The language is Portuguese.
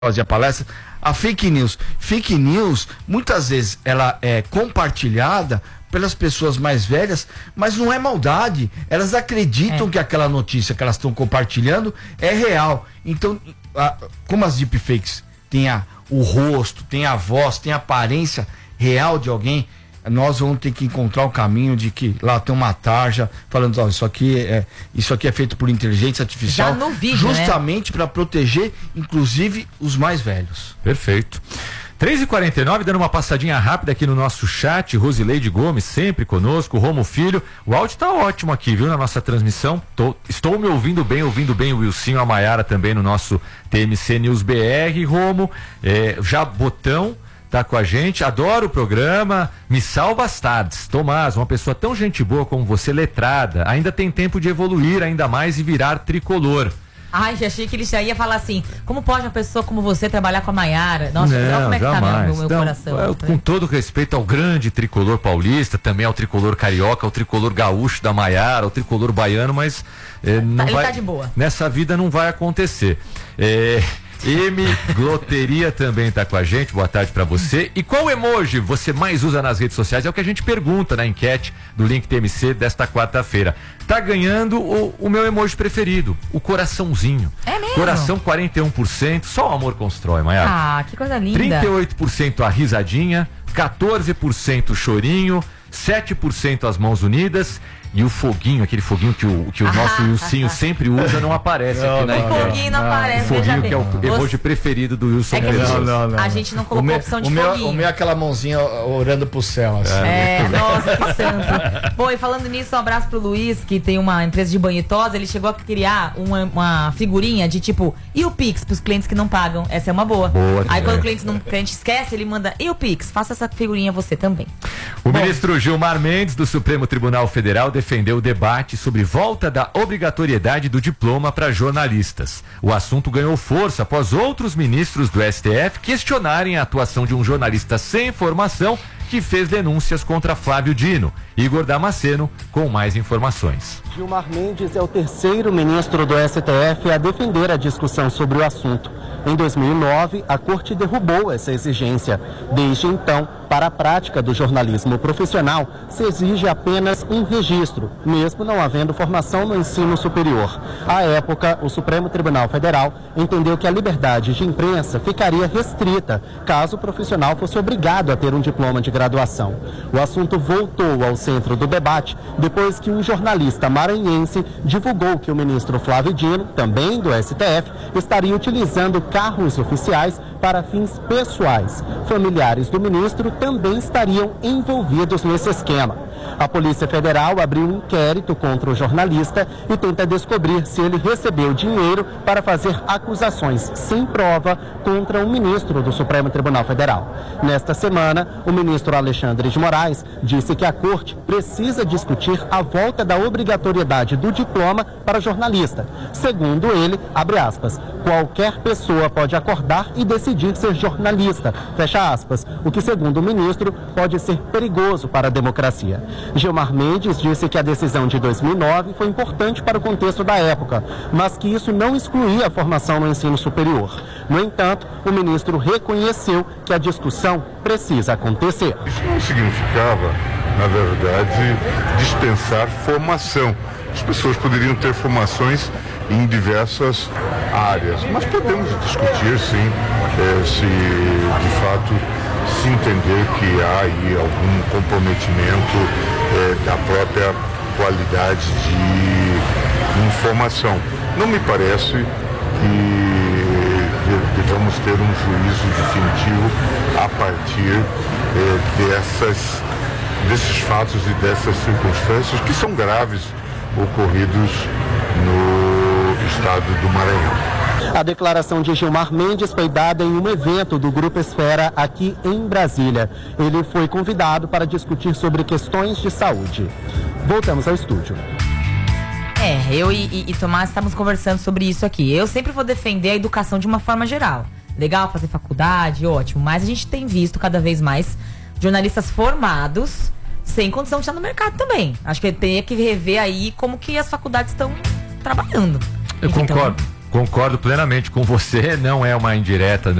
fazia palestra, a fake news. Fake news, muitas vezes, ela é compartilhada pelas pessoas mais velhas, mas não é maldade. Elas acreditam que aquela notícia que elas estão compartilhando é real. Então, como as deepfakes têm o rosto, tem a voz, tem a aparência real de alguém, nós vamos ter que encontrar o caminho de que lá tem uma tarja falando, ó, isso aqui é feito por inteligência artificial, já no vídeo, justamente para proteger, inclusive, os mais velhos. Perfeito. 3h49, dando uma passadinha rápida aqui no nosso chat. Rosileide Gomes, sempre conosco. Romo Filho, o áudio tá ótimo aqui, viu, na nossa transmissão. Estou me ouvindo bem o Wilsinho, a Maiara também no nosso TMC News BR. Romo, Jabotão tá com a gente, adoro o programa, me salva as tardes. Tomás, uma pessoa tão gente boa como você, letrada, ainda tem tempo de evoluir ainda mais e virar tricolor. Ai, já achei que ele já ia falar assim, como pode uma pessoa como você trabalhar com a Maiara? Nossa, olha como é que jamais. Tá meu coração. Com todo respeito ao grande tricolor paulista, também ao tricolor carioca, ao tricolor gaúcho da Maiara, ao tricolor baiano, mas não ele vai, tá de boa. Nessa vida não vai acontecer. Gloteria também tá com a gente, boa tarde pra você. E qual emoji você mais usa nas redes sociais? É o que a gente pergunta na enquete do Link TMC desta quarta-feira. Tá ganhando o meu emoji preferido, o coraçãozinho. É mesmo? Coração 41%, só o amor constrói, Maiara. Ah, que coisa linda. 38% a risadinha, 14% o chorinho, 7% as mãos unidas. E o foguinho, aquele foguinho que o nosso Wilsinho sempre usa, não aparece aqui na enquete. O foguinho não aparece. O foguinho que é o emoji preferido do Wilson. Não. A gente não colocou a opção de foguinho. O meu é aquela mãozinha orando pro céu, assim. Nossa, que santo. Bom, e falando nisso, um abraço pro Luiz, que tem uma empresa de banho e tosa. Ele chegou a criar uma figurinha de tipo, e o Pix pros clientes que não pagam? Essa é uma boa. Aí quando o cliente esquece, ele manda, e o Pix? Faça essa figurinha você também. O ministro Gilmar Mendes, do Supremo Tribunal Federal, defendeu o debate sobre volta da obrigatoriedade do diploma para jornalistas. O assunto ganhou força após outros ministros do STF questionarem a atuação de um jornalista sem formação que fez denúncias contra Flávio Dino. Igor Damasceno com mais informações. Gilmar Mendes é o terceiro ministro do STF a defender a discussão sobre o assunto. Em 2009, a Corte derrubou essa exigência. Desde então, para a prática do jornalismo profissional, se exige apenas um registro, mesmo não havendo formação no ensino superior. À época, o Supremo Tribunal Federal entendeu que a liberdade de imprensa ficaria restrita, caso o profissional fosse obrigado a ter um diploma de graduação. O assunto voltou ao centro do debate depois que um jornalista maranhense divulgou que o ministro Flávio Dino, também do STF, estaria utilizando carros oficiais para fins pessoais. Familiares do ministro também estariam envolvidos nesse esquema. A Polícia Federal abriu um inquérito contra o jornalista e tenta descobrir se ele recebeu dinheiro para fazer acusações sem prova contra um ministro do Supremo Tribunal Federal. Nesta semana, o ministro Alexandre de Moraes disse que a Corte precisa discutir a volta da obrigatoriedade do diploma para jornalista. Segundo ele, abre aspas, qualquer pessoa pode acordar e decidir ser jornalista, fecha aspas, o que, segundo o ministro, pode ser perigoso para a democracia. Gilmar Mendes disse que a decisão de 2009 foi importante para o contexto da época, mas que isso não excluía a formação no ensino superior. No entanto, o ministro reconheceu que a discussão precisa acontecer. Isso não significava, na verdade, dispensar formação. As pessoas poderiam ter formações em diversas áreas, mas podemos discutir, sim, se de fato se entender que há aí algum comprometimento da própria qualidade de informação. Não me parece que devemos ter um juízo definitivo a partir desses fatos e dessas circunstâncias que são graves ocorridos no estado do Maranhão. A declaração de Gilmar Mendes foi dada em um evento do Grupo Esfera aqui em Brasília. Ele foi convidado para discutir sobre questões de saúde. Voltamos ao estúdio. Eu e Tomás estávamos conversando sobre isso aqui. Eu sempre vou defender a educação de uma forma geral. Legal fazer faculdade, ótimo. Mas a gente tem visto cada vez mais jornalistas formados sem condição de estar no mercado também. Acho que tem que rever aí como que as faculdades estão trabalhando. Eu concordo. Concordo plenamente com você, não é uma indireta,